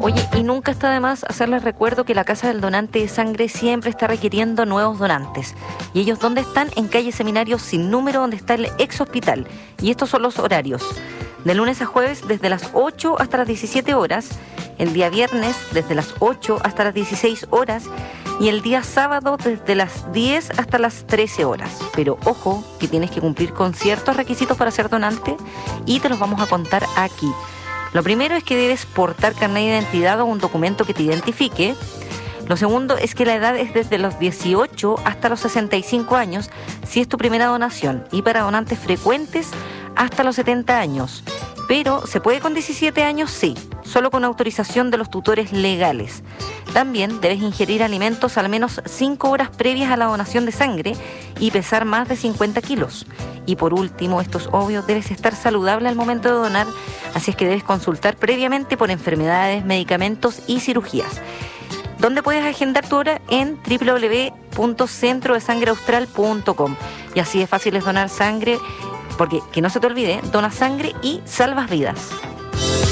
Oye, y nunca está de más hacerles recuerdo que la Casa del Donante de Sangre siempre está requiriendo nuevos donantes. ¿Y ellos dónde están? En calle Seminario Sin Número, donde está el ex hospital. Y estos son los horarios. De lunes a jueves desde las 8 hasta las 17 horas, el día viernes desde las 8 hasta las 16 horas y el día sábado desde las 10 hasta las 13 horas. Pero ojo, que tienes que cumplir con ciertos requisitos para ser donante y te los vamos a contar aquí. Lo primero es que debes portar carnet de identidad o un documento que te identifique. Lo segundo es que la edad es desde los 18 hasta los 65 años si es tu primera donación y para donantes frecuentes hasta los 70 años. Pero se puede con 17 años, sí, solo con autorización de los tutores legales. También debes ingerir alimentos al menos 5 horas previas a la donación de sangre y pesar más de 50 kilos. Y por último, esto es obvio, debes estar saludable al momento de donar, así es que debes consultar previamente por enfermedades, medicamentos y cirugías. ¿Dónde puedes agendar tu hora? En www.centrodesangreaustral.com. Y así de fácil es donar sangre, porque que no se te olvide, donas sangre y salvas vidas.